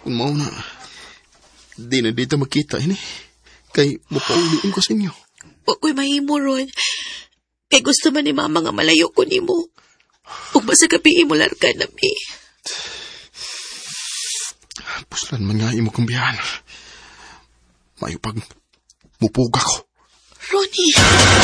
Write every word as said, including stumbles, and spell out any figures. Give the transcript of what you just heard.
Kung mao na, di na dito makita ini. Kay mapauliin ko sa inyo. Huwag ko'y mahimo, Ron. Kay gusto man ni Mama nga malayo ko ni mo. Huwag ba sa kapiin mo larga na, mi? Puslan man nga imo kong biyahan. Mayo pag mupuga ko. Ronnie!